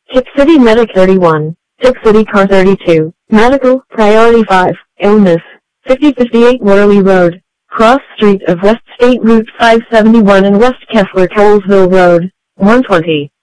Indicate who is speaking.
Speaker 1: Tip City Medic 31. Tip City Car 32. Medical, Priority 5, Illness. 5058 Worley Road. Cross Street of West State Route 571 and West Kessler Colesville Road. 120.